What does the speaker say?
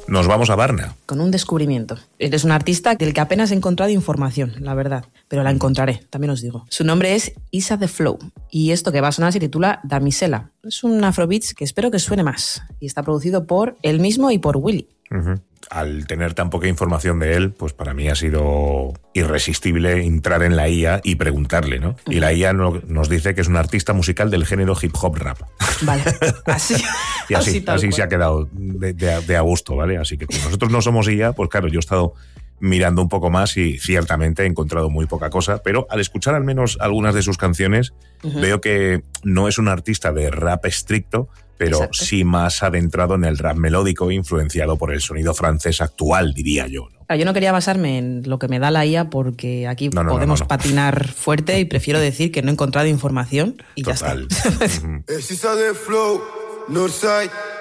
Nos vamos a Varna. Con un descubrimiento. Eres un artista del que apenas he encontrado información, la verdad. Pero la encontraré, también os digo. Su nombre es Isa The Flow. Y esto que va a sonar se titula Damisela. Es un afrobeats que espero que suene más. Y está producido por él mismo y por Willy. Uh-huh. Al tener tan poca información de él, pues para mí ha sido irresistible entrar en la IA y preguntarle, ¿no? Uh-huh. Y la IA nos dice que es un artista musical del género hip hop rap. Vale, así. Y así se ha quedado de a gusto, ¿vale? Así que como nosotros no somos IA, pues claro, yo he estado mirando un poco más y ciertamente he encontrado muy poca cosa, pero al escuchar al menos algunas de sus canciones, uh-huh, veo que no es un artista de rap estricto, pero exacto, sí más adentrado en el rap melódico, influenciado por el sonido francés actual, diría yo, ¿no? Yo no quería basarme en lo que me da la IA porque aquí podemos patinar fuerte y prefiero decir que no he encontrado información y total, ya está. Uh-huh.